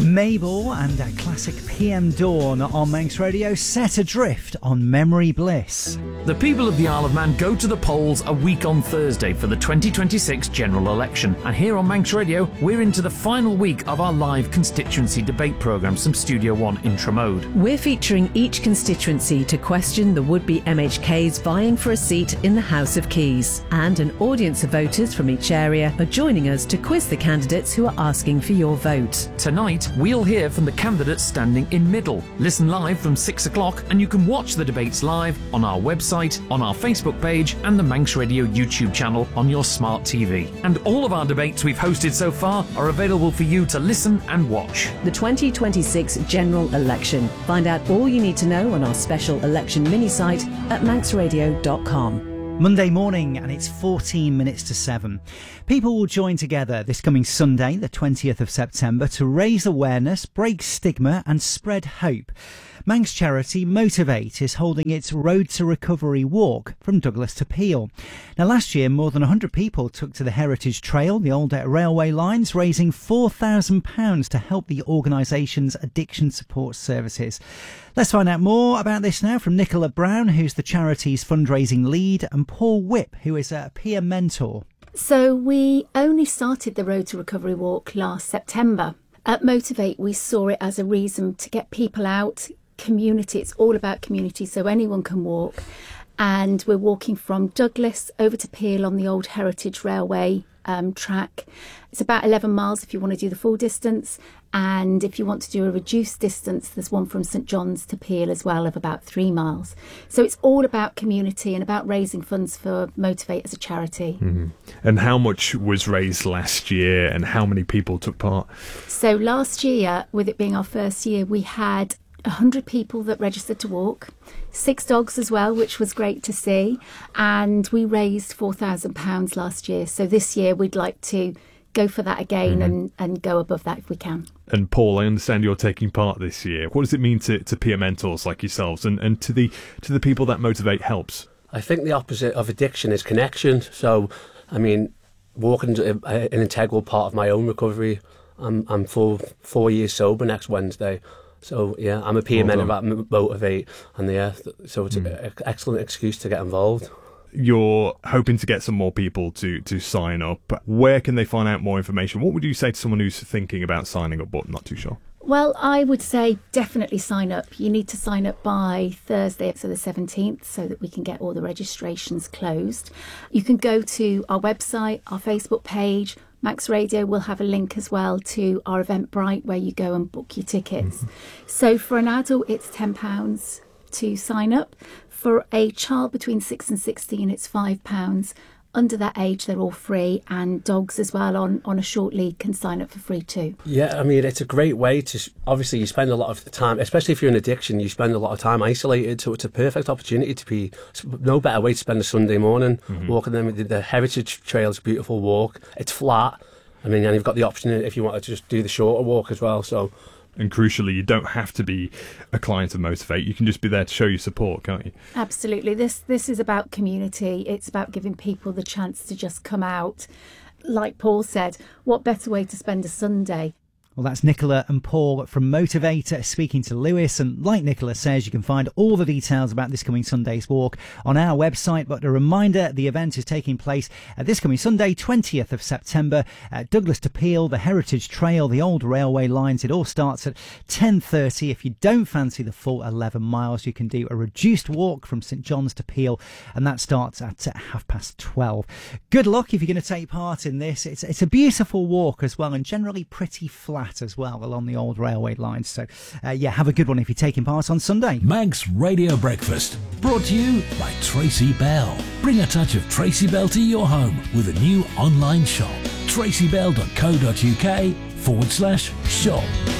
Mabel and a classic PM Dawn on Manx Radio, set adrift on Memory Bliss. The people of the Isle of Man go to the polls a week on Thursday for the 2026 general election. And here on Manx Radio, we're into the final week of our live constituency debate programme from Studio One in Tramode. We're featuring each constituency to question the would-be MHKs vying for a seat in the House of Keys. And an audience of voters from each area are joining us to quiz the candidates who are asking for your vote. Tonight, we'll hear from the candidates standing in middle. Listen live from 6 o'clock and you can watch the debates live on our website, on our Facebook page and the Manx Radio YouTube channel on your smart TV. And all of our debates we've hosted so far are available for you to listen and watch. The 2026 general election. Find out all you need to know on our special election mini-site at manxradio.com. Monday morning and it's 14 minutes to 7. People will join together this coming Sunday, the 20th of September, to raise awareness, break stigma and spread hope. Manx charity Motivate is holding its Road to Recovery walk from Douglas to Peel. Now, last year, more than 100 people took to the Heritage Trail, the old railway lines, raising £4,000 to help the organisation's addiction support services. Let's find out more about this now from Nicola Brown, who's the charity's fundraising lead, and Paul Whipp, who is a peer mentor. So we only started the Road to Recovery walk last September. At Motivate, we saw it as a reason to get people out. Community, it's all about community, so anyone can walk. And we're walking from Douglas over to Peel on the old Heritage Railway track. It's about 11 miles if you want to do the full distance, and if you want to do a reduced distance, there's one from St John's to Peel as well of about 3 miles. So it's all about community and about raising funds for Motivate as a charity. Mm-hmm. And how much was raised last year and how many people took part? So last year, with it being our first year, we had 100 people that registered to walk, 6 dogs as well, which was great to see, and we raised £4,000 last year. So this year we'd like to go for that again and go above that if we can. And Paul, I understand you're taking part this year. What does it mean to peer mentors like yourselves and to the people that Motivate helps? I think the opposite of addiction is connection. So, I mean, walking is an integral part of my own recovery. I'm 4 years sober next Wednesday. So, yeah, I'm a peer mentor at Motivate, and yeah, so it's an excellent excuse to get involved. You're hoping to get some more people to sign up. Where can they find out more information? What would you say to someone who's thinking about signing up but not too sure? Well, I would say definitely sign up. You need to sign up by Thursday, so the 17th, so that we can get all the registrations closed. You can go to our website, our Facebook page. Manx Radio will have a link as well to our Eventbrite where you go and book your tickets. So for an adult, it's £10 to sign up. For a child between 6 and 16, it's £5. Under that age, they're all free, and dogs as well on a short lead can sign up for free too. Yeah, I mean, it's a great way to, obviously you spend a lot of the time, especially if you're in addiction, you spend a lot of time isolated, so it's a perfect opportunity to be, no better way to spend a Sunday morning walking them. The Heritage Trail is a beautiful walk, it's flat, I mean, and you've got the option if you want to just do the shorter walk as well, so. And crucially, you don't have to be a client of Motivate. You can just be there to show your support, can't you? Absolutely. This is about community. It's about giving people the chance to just come out. Like Paul said, what better way to spend a Sunday? Well, that's Nicola and Paul from Motivate speaking to Lewis. And like Nicola says, you can find all the details about this coming Sunday's walk on our website. But a reminder, the event is taking place this coming Sunday, 20th of September, at Douglas to Peel, the Heritage Trail, the old railway lines. It all starts at 10:30. If you don't fancy the full 11 miles, you can do a reduced walk from St John's to Peel, and that starts at 12:30. Good luck if you're going to take part in this. It's a beautiful walk as well, and generally pretty flat as well along the old railway lines. So yeah, have a good one if you're taking part on Sunday. Manx Radio Breakfast, brought to you by Tracy Bell. Bring a touch of Tracy Bell to your home with a new online shop, tracybell.co.uk/shop.